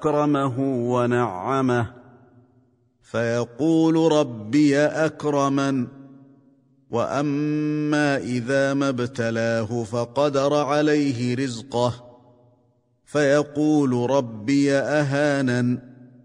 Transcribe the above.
أكرمه ونعمه فيقول ربي أكرمن. وأما إذا ما ابتلاه فقدر عليه رزقه فيقول ربي أهانن.